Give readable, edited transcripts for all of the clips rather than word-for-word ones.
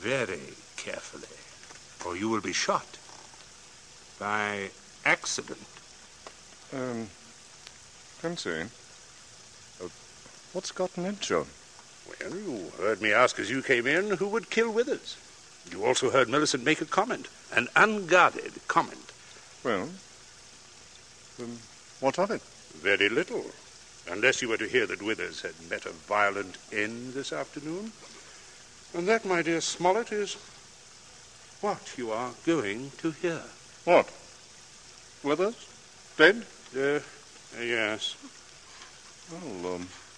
very carefully, or you will be shot. By accident. Quincy, what's gotten into him? Well, you heard me ask as you came in who would kill Withers. You also heard Millicent make a comment, an unguarded comment. Well, what of it? Very little, unless you were to hear that Withers had met a violent end this afternoon. And that, my dear Smollett, is what you are going to hear. What? Withers? Dead? Yes. Well,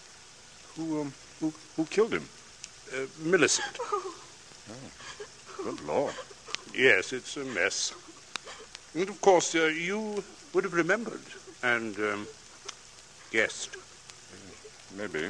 who killed him? Millicent. Oh, good Lord. Yes, it's a mess. And, of course, you would have remembered and guessed. Maybe.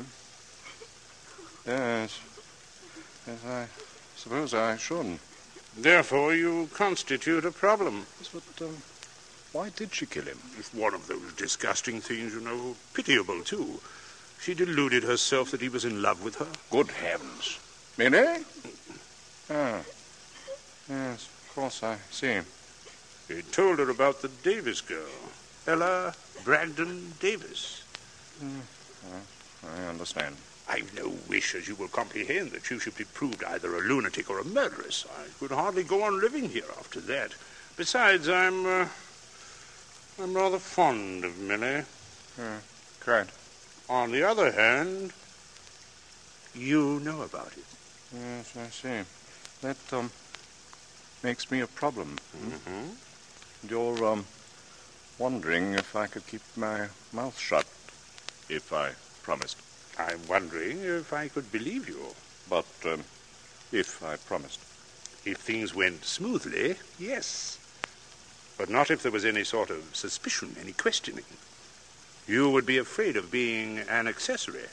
Yes. Yes, I suppose I should. Therefore, you constitute a problem. Yes, but why did she kill him? It's one of those disgusting things, you know. Pitiable, too. She deluded herself that he was in love with her. Good heavens. Minnie? Ah. Yes, of course, I see. He told her about the Davis girl, Ella Brandon Davis. I understand. I've no wish, as you will comprehend, that you should be proved either a lunatic or a murderess. I could hardly go on living here after that. Besides, I'm rather fond of Millie. Quite. On the other hand, you know about it. Yes, I see. That, makes me a problem. Mm-hmm. You're, wondering if I could keep my mouth shut if I promised. I'm wondering if I could believe you. But, if I promised. If things went smoothly, yes. But not if there was any sort of suspicion, any questioning. You would be afraid of being an accessory.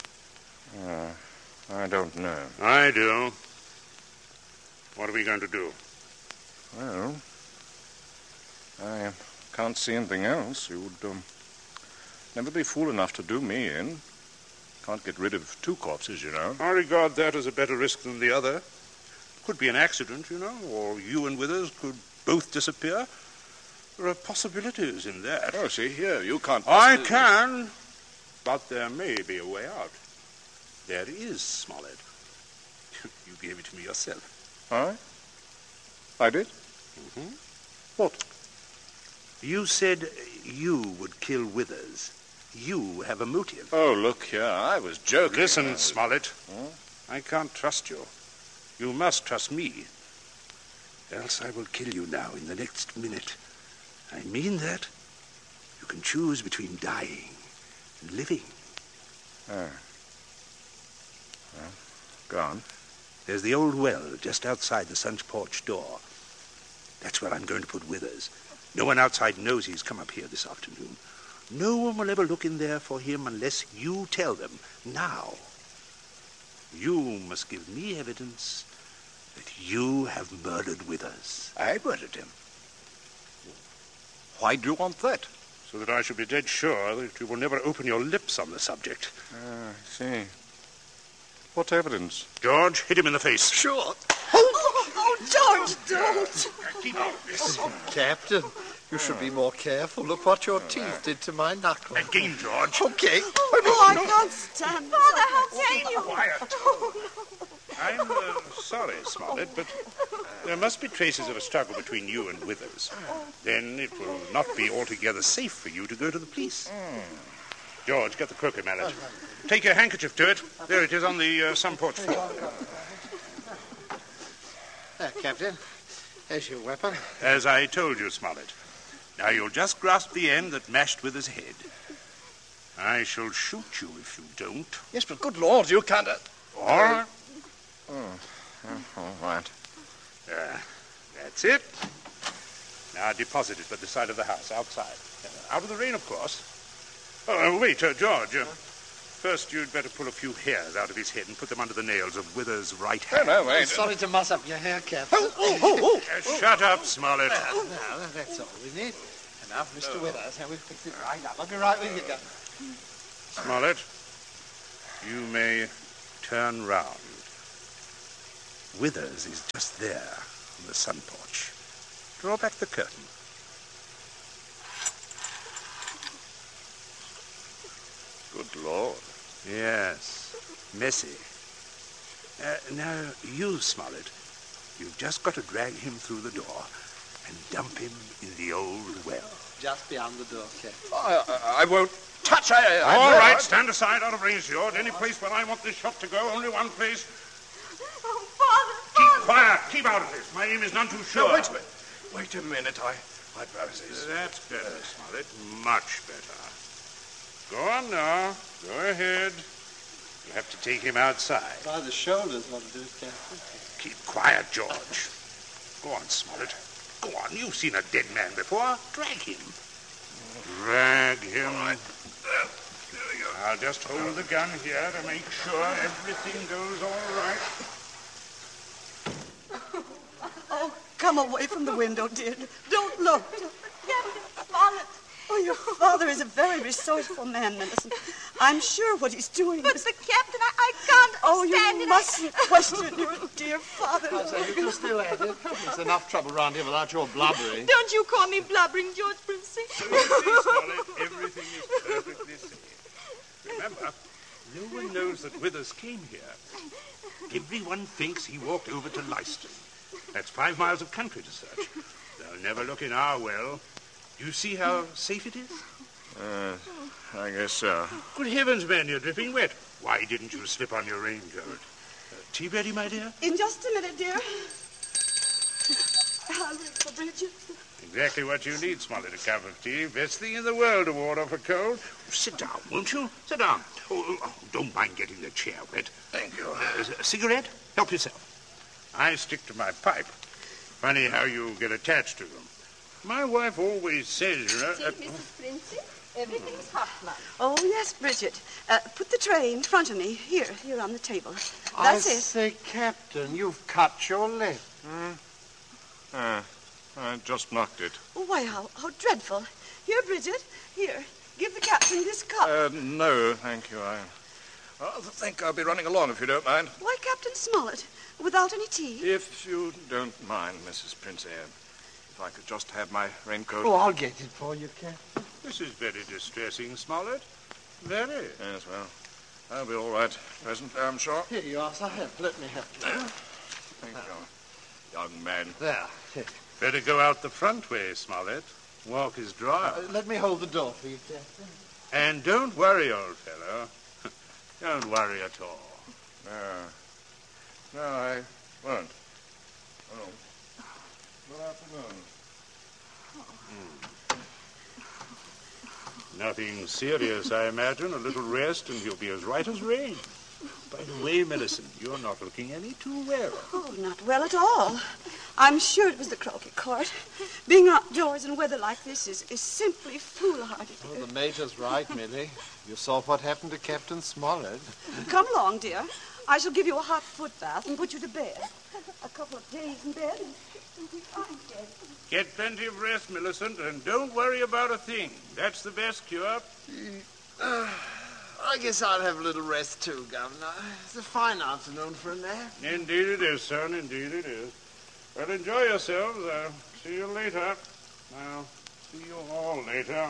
I don't know. I do. What are we going to do? Well, I can't see anything else. You would, never be fool enough to do me in. Can't get rid of two corpses, you know. I regard that as a better risk than the other. Could be an accident, you know, or you and Withers could both disappear. There are possibilities in that. Oh, see here, you can't... I can, but there may be a way out. There is, Smollett. You gave it to me yourself. I did? Mm-hmm. What? You said you would kill Withers. You have a motive. Oh, look here, I was joking. Listen, Smollett. I can't trust you. You must trust me. Else I will kill you now in the next minute. I mean that. You can choose between dying and living. Well, go on. There's the old well just outside the sun's porch door. That's where I'm going to put Withers. No one outside knows he's come up here this afternoon. No one will ever look in there for him unless you tell them now. You must give me evidence that you have murdered Withers. I murdered him. Why do you want that? So that I shall be dead sure that you will never open your lips on the subject. I see. What evidence? George, hit him in the face. Sure. Oh, George, don't. Keep off this. Captain, you should be more careful. Look what your teeth did to my knuckle. Again, George. Okay. Oh, I can't stand this. Father, how dare you? Quiet. I'm sorry, Smollett, but there must be traces of a struggle between you and Withers. Then it will not be altogether safe for you to go to the police. George, get the croquet mallet. Take your handkerchief to it. There it is on the sun porch floor. Captain, there's your weapon. As I told you, Smollett. Now you'll just grasp the end that mashed Withers' head. I shall shoot you if you don't. Yes, but good Lord, you can't... All right. All right. That's it. Now deposit it by the side of the house, outside. Out of the rain, of course. Oh, wait, George. First, you'd better pull a few hairs out of his head and put them under the nails of Withers' right hand. No, wait. Sorry to muss up your hair, Captain. Shut up, Smollett. No, that's all we need. Enough, Mr. Withers. Now we'll fix it right up. I'll be right with you, Captain. Smollett, you may turn round. Withers is just there on the sun porch. Draw back the curtain. Good Lord. Yes, messy. Now, you, Smollett, you've just got to drag him through the door and dump him in the old well. Just beyond the door, Captain. I won't touch. All right, stand aside, out of range, George. Any place where I want this shot to go, only one place. Oh, Father, Keep quiet. Keep out of this. My aim is none too sure. No, wait a minute. My process. That's better, Smollett. Much better. Go on now. Go ahead. You'll have to take him outside. By the shoulders, what to do, Captain. Keep quiet, George. Go on, Smollett. Go on. You've seen a dead man before. Drag him. Drag him. All right. There we go. I'll just hold the gun here to make sure everything goes all right. Oh, come away from the window, dear. Don't look. Captain Smollett. Oh, your father is a very resourceful man, Millicent. I'm sure what he's doing But is... the captain, I can't Oh, stand you it. mustn't question your dear father. I say, you can still at it. There's enough trouble round here without your blubbering. Don't you call me blubbering, George Princey. Everything is perfectly safe. Remember, no one knows that Withers came here. Everyone thinks he walked over to Leicester. That's 5 miles of country to search. They'll never look in our well. Do you see how safe it is? I guess so. Good heavens, man, you're dripping wet. Why didn't you slip on your raincoat? Tea ready, my dear? In just a minute, dear. I'll wait for Bridget. Exactly what you need, Smollett, a cup of tea. Best thing in the world to ward off a cold. Sit down, won't you? Sit down. Oh, don't mind getting the chair wet. Thank you. A cigarette? Help yourself. I stick to my pipe. Funny how you get attached to them. My wife always says, See, Mrs. Princey, everything's hot now. Oh, yes, Bridget. Put the tray in front of me. Here on the table. That's I it. say, Captain, you've cut your lip. I just knocked it. Oh, why, how dreadful. Here, Bridget. Here. Give the captain this cup. No, thank you. I think I'll be running along if you don't mind. Why, Captain Smollett? Without any tea? If you don't mind, Mrs. Princey, if I could just have my raincoat. Oh, I'll get it for you, Captain. This is very distressing, Smollett. Very. Yes, well, I'll be all right presently, I'm sure. Here you are, sir. Let me help you. Thank you, young man. There. Here. Better go out the front way, Smollett. Walk is dry. Let me hold the door for you, Captain. And don't worry, old fellow. Don't worry at all. No, I won't. Oh. Good afternoon. Nothing serious, I imagine. A little rest and he'll be as right as rain. By the way, Millicent, you're not looking any too well. Oh, not well at all. I'm sure it was the croquet court. Being outdoors in weather like this is simply foolhardy. Oh, the Major's right, Millie. You saw what happened to Captain Smollett. Come along, dear. I shall give you a hot foot bath and put you to bed. A couple of days in bed and you'll be fine, dead. Get plenty of rest, Millicent, and don't worry about a thing. That's the best cure. I guess I'll have a little rest too, Governor. It's a fine afternoon for a nap. Indeed it is, son. Indeed it is. Well, enjoy yourselves. I'll see you later. I'll see you all later.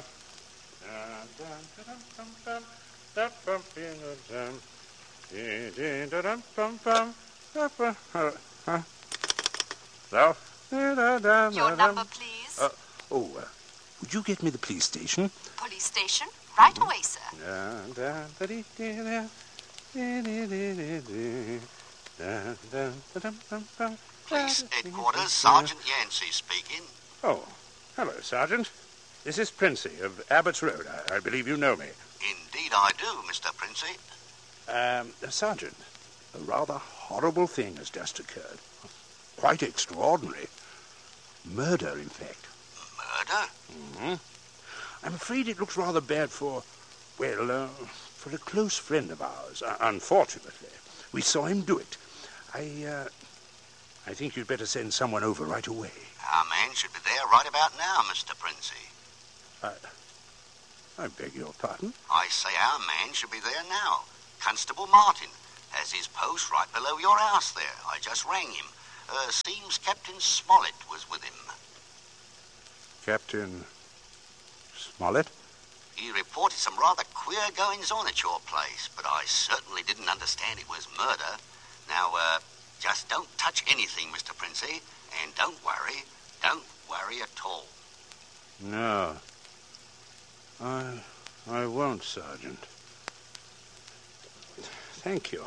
Hello? Your number, please. Would you get me the police station? Police station. Right away, sir. Police headquarters, Sergeant Yancey speaking. Oh, hello, Sergeant. This is Princey of Abbott's Road. I believe you know me. Indeed I do, Mr. Princey. Sergeant, a rather horrible thing has just occurred. Quite extraordinary. Murder, in fact. Murder? Mm-hmm. I'm afraid it looks rather bad for a close friend of ours, unfortunately. We saw him do it. I think you'd better send someone over right away. Our man should be there right about now, Mr. Princey. I beg your pardon? I say our man should be there now. Constable Martin. has his post right below your house there. I just rang him. Seems Captain Smollett was with him. Captain Smollett? He reported some rather queer goings-on at your place, but I certainly didn't understand it was murder. Now, just don't touch anything, Mr. Princey, and don't worry. Don't worry at all. No. I won't, Sergeant. Thank you.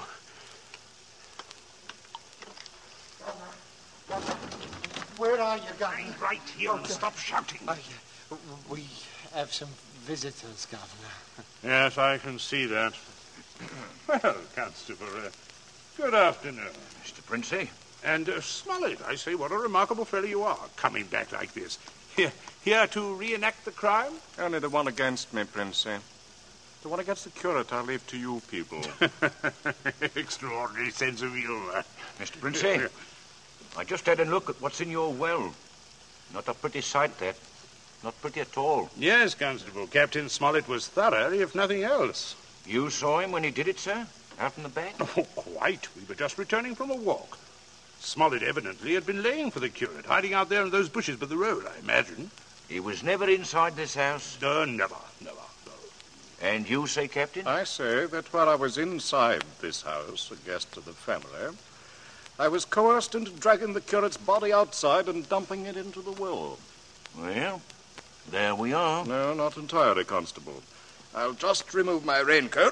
Where are you, Governor? Right here and stop shouting. We have some visitors, Governor. Yes, I can see that. Well, Constable, good afternoon. Mr. Princey? And Smollett, I say, what a remarkable fellow you are, coming back like this. Here to reenact the crime? Only the one against me, Princey. The one against the curate I leave to you people. Extraordinary sense of humor. Mr. Princey, I just had a look at what's in your well. Not a pretty sight, that. Not pretty at all. Yes, Constable. Captain Smollett was thorough, if nothing else. You saw him when he did it, sir? Out in the back? Oh, quite. We were just returning from a walk. Smollett evidently had been laying for the curate, hiding out there in those bushes by the road, I imagine. He was never inside this house? Never, no. And you say, Captain? I say that while I was inside this house, a guest of the family, I was coerced into dragging the curate's body outside and dumping it into the well. Well, there we are. No, not entirely, Constable. I'll just remove my raincoat.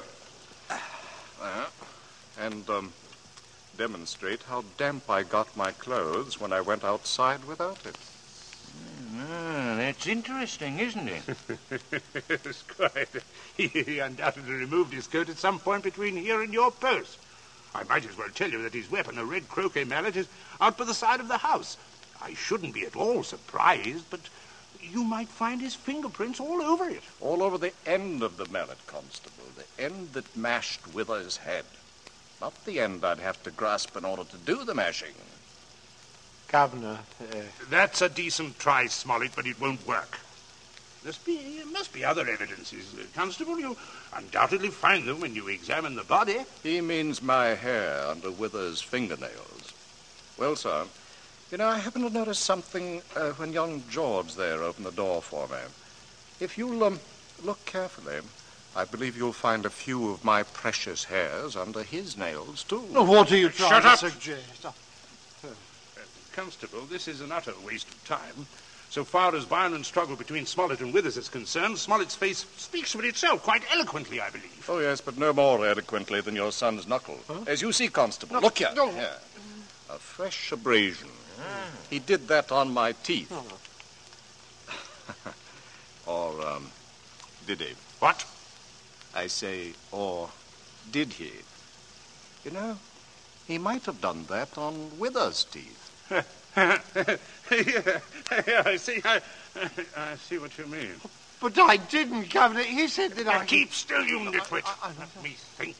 And demonstrate how damp I got my clothes when I went outside without it. That's interesting, isn't it? Yes, quite. He undoubtedly removed his coat at some point between here and your post. I might as well tell you that his weapon, a red croquet mallet, is out by the side of the house. I shouldn't be at all surprised, but you might find his fingerprints all over it. All over the end of the mallet, Constable. The end that mashed Withers' head. Not the end I'd have to grasp in order to do the mashing. Governor, That's a decent try, Smollett, but it won't work. There must be other evidences, Constable. You'll undoubtedly find them when you examine the body. He means my hair under Withers' fingernails. Well, sir, you know, I happened to notice something when young George there opened the door for me. If you'll look carefully, I believe you'll find a few of my precious hairs under his nails, too. what are you trying Shut to up! suggest? Constable, this is an utter waste of time. So far as violent struggle between Smollett and Withers is concerned, Smollett's face speaks for itself quite eloquently, I believe. Oh, yes, but no more eloquently than your son's knuckle. Huh? As you see, Constable, look here. No. Here. A fresh abrasion. He did that on my teeth. Or, did he? What? I say, or did he? You know, he might have done that on Withers' teeth. Yeah, I see. I see what you mean. But I didn't, Governor. He said that Now keep still, you nitwit. Let me think.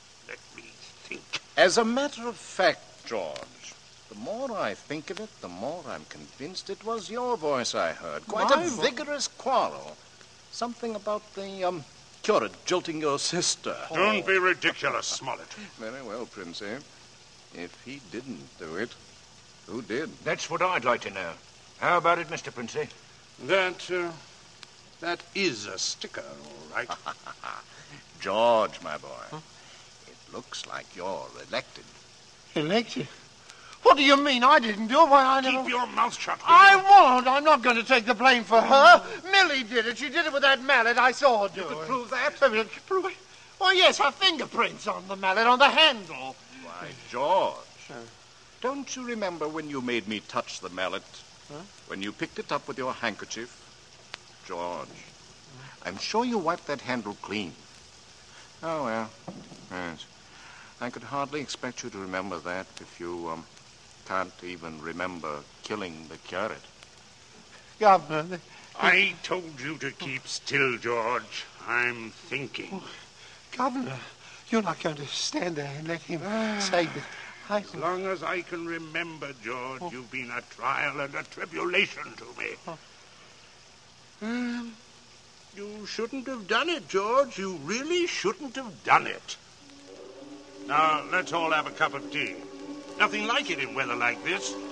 As a matter of fact, George, the more I think of it, the more I'm convinced it was your voice I heard. Quite a vigorous quarrel. Something about the, curate jilting your sister. Don't be ridiculous, Smollett. Very well, Princey. If he didn't do it, who did? That's what I'd like to know. How about it, Mr. Princey? That is a sticker, all right. George, my boy, it looks like you're elected. Elected? What do you mean? I didn't do it. Why, I never... Keep your mouth shut. I won't. I'm not going to take the blame for her. Millie did it. She did it with that mallet. I saw her do it. You could prove that? Prove it? Why, yes, her fingerprints on the mallet, on the handle. Why, George, don't you remember when you made me touch the mallet? Huh? When you picked it up with your handkerchief? George, I'm sure you wiped that handle clean. Oh, well, yes. I could hardly expect you to remember that if you, can't even remember killing the curate. Governor... I told you to keep still, George. I'm thinking. Oh, Governor, you're not going to stand there and let him say that... As long as I can remember, George, you've been a trial and a tribulation to me. You shouldn't have done it, George. You really shouldn't have done it. Now, let's all have a cup of tea. Nothing like it in weather like this.